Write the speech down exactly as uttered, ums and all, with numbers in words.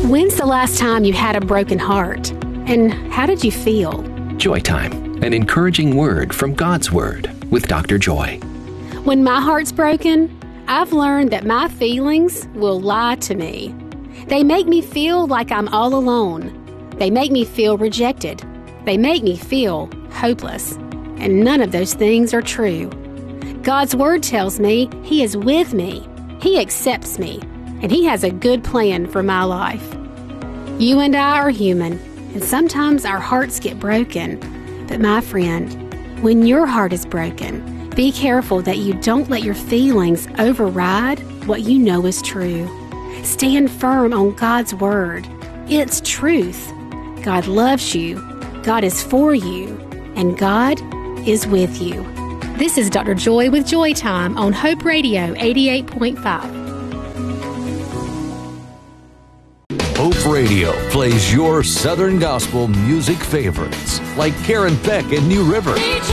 When's the last time you had a broken heart? And how did you feel? Joy Time, an encouraging word from God's Word with Doctor Joy. When my heart's broken, I've learned that my feelings will lie to me. They make me feel like I'm all alone. They make me feel rejected. They make me feel hopeless. And none of those things are true. God's Word tells me He is with me. He accepts me. And He has a good plan for my life. You and I are human, and sometimes our hearts get broken. But my friend, when your heart is broken, be careful that you don't let your feelings override what you know is true. Stand firm on God's Word. It's truth. God loves you. God is for you. And God is with you. This is Doctor Joy with Joy Time on Hope Radio eighty-eight point five. Hope Radio plays your Southern Gospel music favorites, like Karen Peck and New River.